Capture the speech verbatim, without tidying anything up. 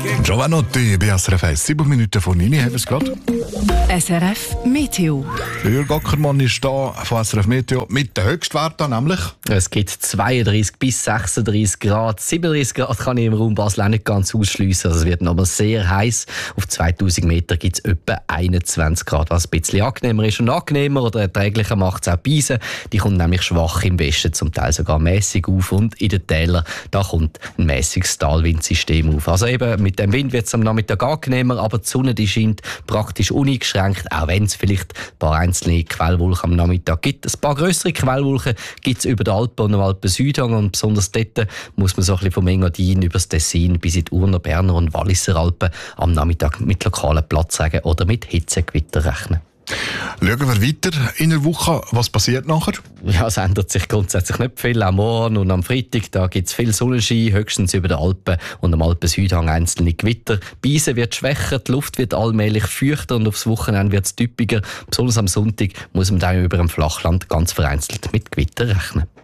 Giovanotti, B S R F eins, sieben Minuten vor neun, haben wir es gerade. S R F Meteo. Jürg Ackermann ist da von S R F Meteo mit den Höchstwerten, nämlich. Es gibt zweiunddreißig bis sechsunddreißig Grad. siebenunddreißig Grad kann ich im Raum Basel auch nicht ganz ausschliessen. Also es wird noch mal sehr heiß. Auf zweitausend Meter gibt es etwa einundzwanzig Grad, was ein bisschen angenehmer ist. Und angenehmer oder erträglicher macht es auch die Beise. Die kommt nämlich schwach im Westen, zum Teil sogar mäßig auf. Und in den Tälern, da kommt ein mäßiges Talwindsystem auf. Also eben mit dem Wind wird es am Nachmittag angenehmer, aber die Sonne die scheint praktisch uneingeschränkt, auch wenn es vielleicht ein paar einzelne Quellwolken am Nachmittag gibt. Ein paar grössere Quellwolken gibt es über den Alpen und den Alpen-Südhang und besonders dort muss man so ein bisschen vom Engadin über das Tessin bis in die Urner, Berner und Walliser Alpen am Nachmittag mit lokalen Platzregen oder mit Hitzegewitter rechnen. Schauen wir weiter in der Woche. Was passiert nachher? Ja, es ändert sich grundsätzlich nicht viel. Am Morgen und am Freitag da gibt es viel Sonnenschein, höchstens über den Alpen und am Alpen-Südhang einzelne Gewitter. Die Beise wird schwächer, die Luft wird allmählich feuchter und aufs Wochenende wird es typischer. Besonders am Sonntag muss man dann über dem Flachland ganz vereinzelt mit Gewitter rechnen.